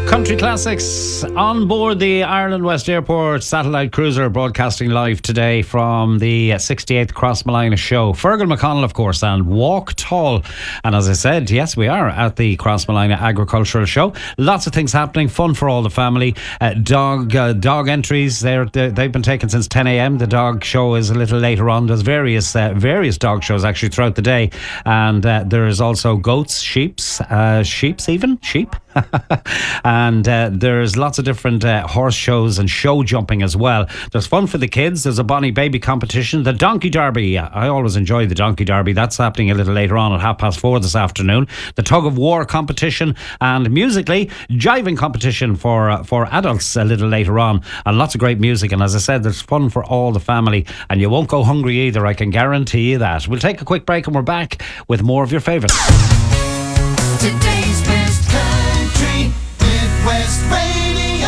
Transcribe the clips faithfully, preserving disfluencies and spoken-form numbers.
Country Classics on board the Ireland West Airport satellite cruiser, broadcasting live today from the sixty-eighth Crossmolina show. Fergal McConnell, of course, and Walk Tall. And as I said, yes, we are at the Crossmolina Agricultural Show. Lots of things happening, fun for all the family. Uh, dog uh, dog entries, they're, they're, they've been taken since ten a.m. The dog show is a little later on. There's various uh, various dog shows actually throughout the day. And uh, there is also goats, sheeps, uh, sheeps even, sheep. And uh, there's lots of different uh, horse shows and show jumping as well. There's fun for the kids. There's a Bonnie Baby competition. The Donkey Derby. I always enjoy the Donkey Derby. That's happening a little later on at half past four this afternoon. The Tug of War competition, and musically, jiving competition for uh, for adults a little later on. And lots of great music. And as I said, there's fun for all the family. And you won't go hungry either, I can guarantee you that. We'll take a quick break and we're back with more of your favourites. Today's best country, Midwest Radio.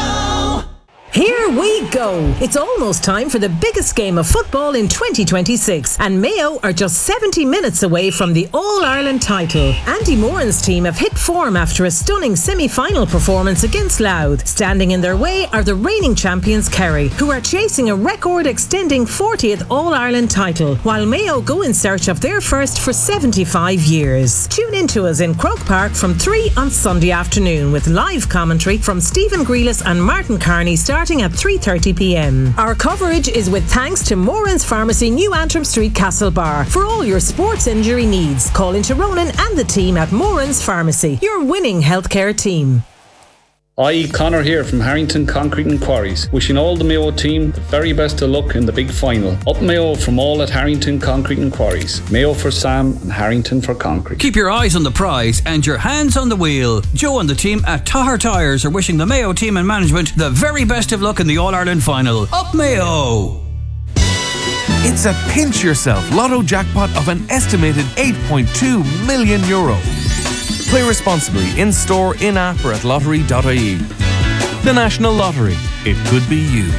Here we go. It's almost time for the biggest game of football in twenty twenty-six, and Mayo are just seventy minutes away from the All-Ireland title. Andy Moran's team have hit form after a stunning semi-final performance against Louth. Standing in their way are the reigning champions Kerry, who are chasing a record-extending fortieth All-Ireland title, while Mayo go in search of their first for seventy-five years. Tune in to us in Croke Park from three on Sunday afternoon with live commentary from Stephen Grealis and Martin Carney starting at three thirty p.m. Our coverage is with thanks to Moran's Pharmacy, New Antrim Street, Castlebar. For all your sports injury needs, call into Ronan and the team at Moran's Pharmacy, your winning healthcare team. Hi, Connor here from Harrington Concrete and Quarries, wishing all the Mayo team the very best of luck in the big final. Up Mayo from all at Harrington Concrete and Quarries. Mayo for Sam and Harrington for Concrete. Keep your eyes on the prize and your hands on the wheel. Joe and the team at Tahar Tyres are wishing the Mayo team and management the very best of luck in the All-Ireland final. Up Mayo! It's a pinch yourself lotto jackpot of an estimated eight point two million euro. Play responsibly in store, in app or at lottery dot I E. The National Lottery. It could be you.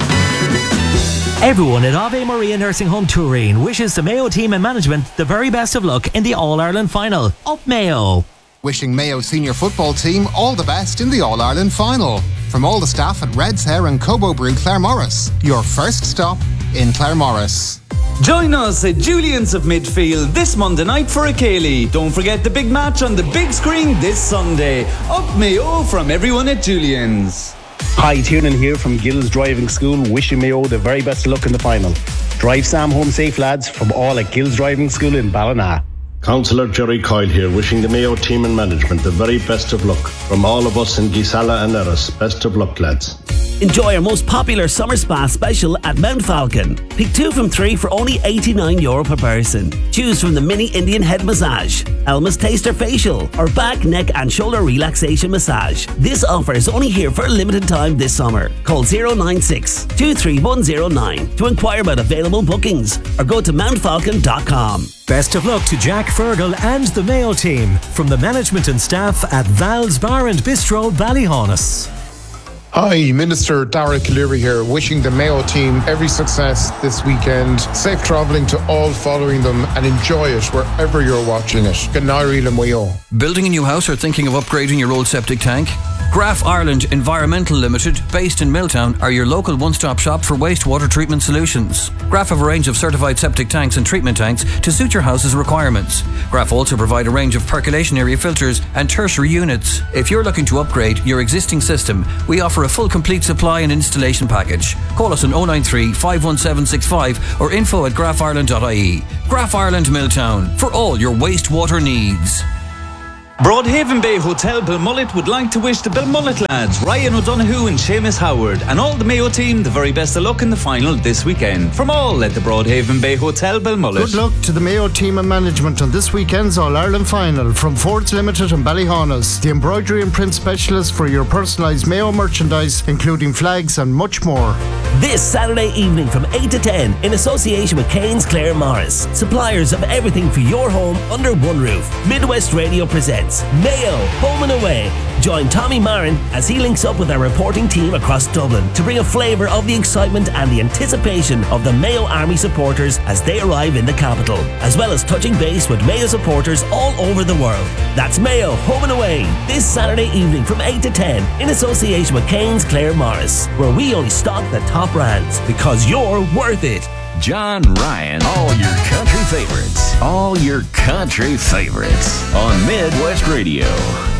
Everyone at Ave Maria Nursing Home Turin wishes the Mayo team and management the very best of luck in the All-Ireland final. Up Mayo! Wishing Mayo senior football team all the best in the All-Ireland final. From all the staff at Red's Hair and Cobo Brew Claremorris. Your first stop in Claremorris. Join us at Julian's of Midfield this Monday night for a Ceilidh. Don't forget the big match on the big screen this Sunday. Up Mayo from everyone at Julian's. Hi, Tiernan here from Gills Driving School, wishing Mayo the very best of luck in the final. Drive Sam home safe, lads, from all at Gills Driving School in Ballina. Councillor Jerry Coyle here, wishing the Mayo team and management the very best of luck. From all of us in Gisala and Erris, best of luck, lads. Enjoy our most popular summer spa special at Mount Falcon. Pick two from three for only eighty-nine euro per person. Choose from the mini Indian head massage, Elma's Taster facial, or back, neck and shoulder relaxation massage. This offer is only here for a limited time this summer. Call zero nine six, two three one zero nine to inquire about available bookings or go to mount falcon dot com. Best of luck to Jack Fergal and the Mayo team from the management and staff at Val's Bar and Bistro, Ballyhonus. Hi, Minister Dara Cleary here, wishing the Mayo team every success this weekend. Safe travelling to all following them and enjoy it wherever you're watching it. Ganari Mayo. Building a new house or thinking of upgrading your old septic tank? Graf Ireland Environmental Limited, based in Milltown, are your local one-stop shop for wastewater treatment solutions. Graf have a range of certified septic tanks and treatment tanks to suit your house's requirements. Graf also provide a range of percolation area filters and tertiary units. If you're looking to upgrade your existing system, we offer a full complete supply and installation package. Call us on oh nine three, five one seven six five or info at graf ireland dot I E. Graf Ireland Milltown, for all your wastewater needs. Broadhaven Bay Hotel Belmullet would like to wish the Belmullet lads, Ryan O'Donoghue and Seamus Howard, and all the Mayo team the very best of luck in the final this weekend. From all at the Broadhaven Bay Hotel Belmullet. Good luck to the Mayo team and management on this weekend's All-Ireland final. From Fords Limited and Ballyhonus, the embroidery and print specialist for your personalised Mayo merchandise, including flags and much more. This Saturday evening from eight to ten in association with Kane's Claremorris, suppliers of everything for your home under one roof. Midwest Radio presents It's Mayo, home and away. Join Tommy Marin as he links up with our reporting team across Dublin to bring a flavour of the excitement and the anticipation of the Mayo Army supporters as they arrive in the capital, as well as touching base with Mayo supporters all over the world. That's Mayo, home and away, this Saturday evening from eight to ten in association with Kane's Claire Morris, where we only stock the top brands because you're worth it. John Ryan, all your country favorites, all your country favorites on Midwest Radio.